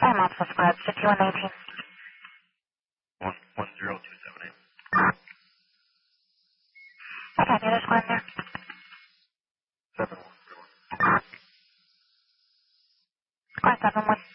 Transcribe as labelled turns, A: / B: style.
A: I'm also squad 5119.
B: 110278.
A: I got the other squad there.
B: 7131.
A: Squad 71.